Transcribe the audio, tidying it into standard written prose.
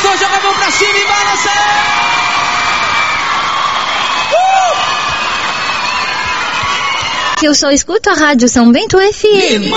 gostou, joga a mão pra cima e balança! Que eu só escuto a Rádio São Bento FM.